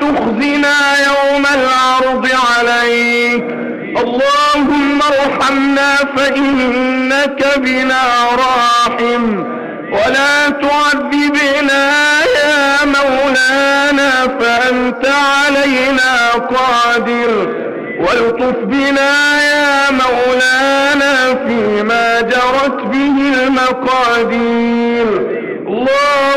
تخزنا يوم العرض عليك. اللهم ارحمنا فإنك بنا راحم، ولا تعذبنا يا مولانا فأنت علينا قادر، والطف بنا يا مولانا فيما جرت به المقادير.